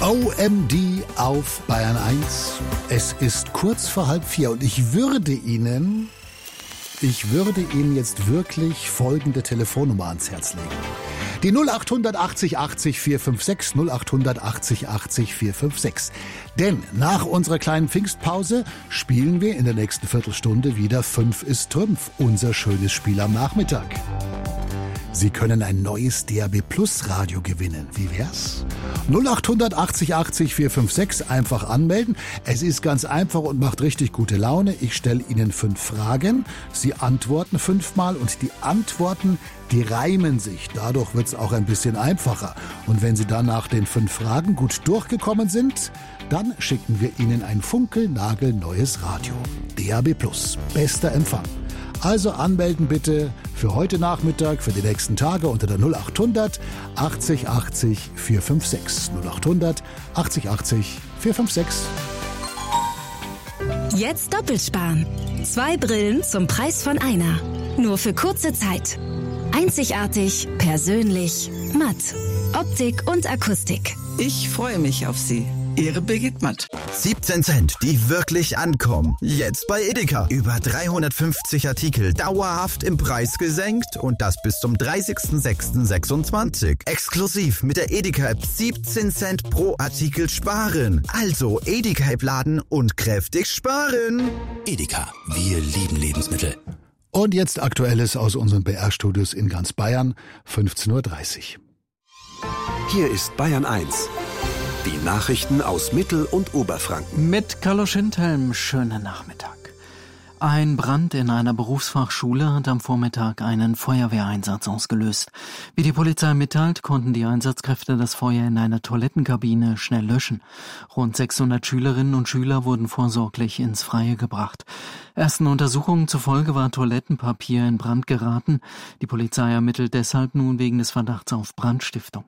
OMD auf Bayern 1. Es ist kurz vor 3:30 und ich würde Ihnen jetzt wirklich folgende Telefonnummer ans Herz legen. Die 0800 80 80 456, 0800 80 80 456. Denn nach unserer kleinen Pfingstpause spielen wir in der nächsten Viertelstunde wieder 5 ist Trümpf, unser schönes Spiel am Nachmittag. Sie können ein neues DAB Plus Radio gewinnen. Wie wär's? 0800 80 80 456, einfach anmelden. Es ist ganz einfach und macht richtig gute Laune. Ich stelle Ihnen 5 Fragen. Sie antworten 5-mal und die Antworten, die reimen sich. Dadurch wird's auch ein bisschen einfacher. Und wenn Sie dann nach den 5 Fragen gut durchgekommen sind, dann schicken wir Ihnen ein funkelnagelneues Radio. DAB Plus. Bester Empfang. Also anmelden bitte für heute Nachmittag, für die nächsten Tage unter der 0800 80 80 456. 0800 80 80 456. Jetzt doppelt sparen. 2 Brillen zum Preis von einer. Nur für kurze Zeit. Einzigartig, persönlich, matt. Optik und Akustik. Ich freue mich auf Sie. Ihre Birgit Matt. 17 Cent, die wirklich ankommen. Jetzt bei Edeka. Über 350 Artikel dauerhaft im Preis gesenkt und das bis zum 30.06.26. Exklusiv mit der Edeka-App 17 Cent pro Artikel sparen. Also Edeka-App laden und kräftig sparen. Edeka, wir lieben Lebensmittel. Und jetzt Aktuelles aus unseren BR-Studios in ganz Bayern, 15:30 Uhr. Hier ist Bayern 1. Die Nachrichten aus Mittel- und Oberfranken. Mit Carlo Schindhelm, schönen Nachmittag. Ein Brand in einer Berufsfachschule hat am Vormittag einen Feuerwehreinsatz ausgelöst. Wie die Polizei mitteilt, konnten die Einsatzkräfte das Feuer in einer Toilettenkabine schnell löschen. Rund 600 Schülerinnen und Schüler wurden vorsorglich ins Freie gebracht. Ersten Untersuchungen zufolge war Toilettenpapier in Brand geraten. Die Polizei ermittelt deshalb nun wegen des Verdachts auf Brandstiftung.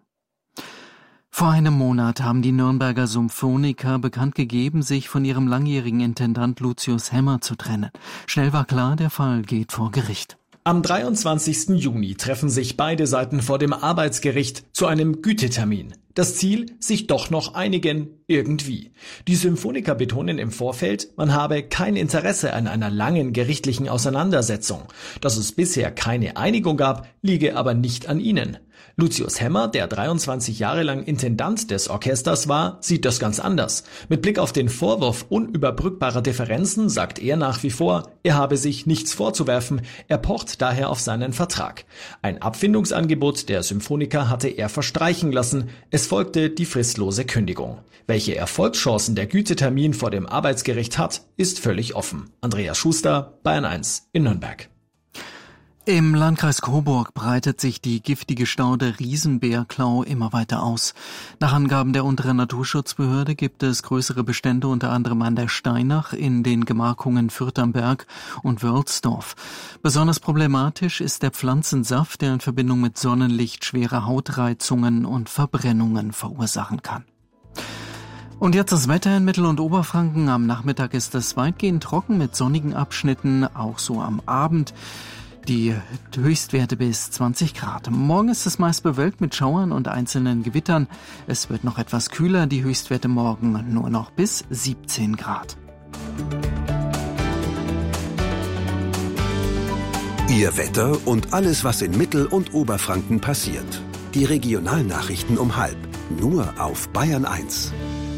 Vor einem Monat haben die Nürnberger Symphoniker bekannt gegeben, sich von ihrem langjährigen Intendant Lucius Hemmer zu trennen. Schnell war klar, der Fall geht vor Gericht. Am 23. Juni treffen sich beide Seiten vor dem Arbeitsgericht zu einem Gütetermin. Das Ziel, sich doch noch einigen, irgendwie. Die Symphoniker betonen im Vorfeld, man habe kein Interesse an einer langen gerichtlichen Auseinandersetzung. Dass es bisher keine Einigung gab, liege aber nicht an ihnen. Lucius Hemmer, der 23 Jahre lang Intendant des Orchesters war, sieht das ganz anders. Mit Blick auf den Vorwurf unüberbrückbarer Differenzen sagt er nach wie vor, er habe sich nichts vorzuwerfen, er pocht daher auf seinen Vertrag. Ein Abfindungsangebot der Symphoniker hatte er verstreichen lassen, es folgte die fristlose Kündigung. Welche Erfolgschancen der Gütetermin vor dem Arbeitsgericht hat, ist völlig offen. Andreas Schuster, Bayern 1 in Nürnberg. Im Landkreis Coburg breitet sich die giftige Staude Riesenbärklau immer weiter aus. Nach Angaben der Unteren Naturschutzbehörde gibt es größere Bestände unter anderem an der Steinach, in den Gemarkungen Fürth am Berg und Wölsdorf. Besonders problematisch ist der Pflanzensaft, der in Verbindung mit Sonnenlicht schwere Hautreizungen und Verbrennungen verursachen kann. Und jetzt das Wetter in Mittel- und Oberfranken. Am Nachmittag ist es weitgehend trocken mit sonnigen Abschnitten, auch so am Abend. Die Höchstwerte bis 20 Grad. Morgen ist es meist bewölkt mit Schauern und einzelnen Gewittern. Es wird noch etwas kühler, die Höchstwerte morgen nur noch bis 17 Grad. Ihr Wetter und alles, was in Mittel- und Oberfranken passiert. Die Regionalnachrichten um 12:30. Nur auf Bayern 1.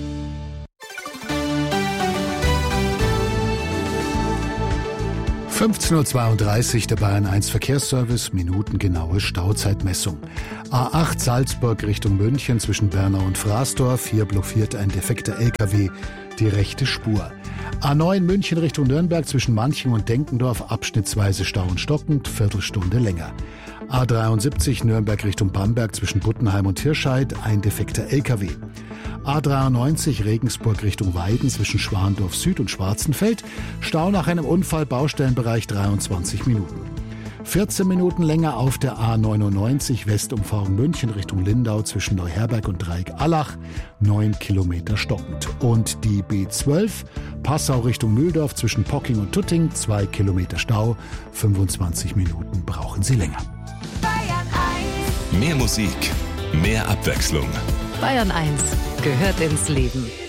– 15:32 Uhr, der Bayern 1 Verkehrsservice, minutengenaue Stauzeitmessung. A8 Salzburg Richtung München zwischen Bernau und Fraßdorf, hier blockiert ein defekter LKW die rechte Spur. A9 München Richtung Nürnberg zwischen Manching und Denkendorf, abschnittsweise Stau und stockend, Viertelstunde länger. A73 Nürnberg Richtung Bamberg zwischen Buttenheim und Hirscheid, ein defekter LKW. A93 Regensburg Richtung Weiden zwischen Schwandorf Süd und Schwarzenfeld. Stau nach einem Unfall, Baustellenbereich 23 Minuten. 14 Minuten länger auf der A99 Westumfahrung München Richtung Lindau zwischen Neuherberg und Dreieck-Allach, 9 Kilometer stockend. Und die B12 Passau Richtung Mühldorf zwischen Pocking und Tutting, 2 Kilometer Stau, 25 Minuten brauchen Sie länger. Mehr Musik, mehr Abwechslung. Bayern 1 gehört ins Leben.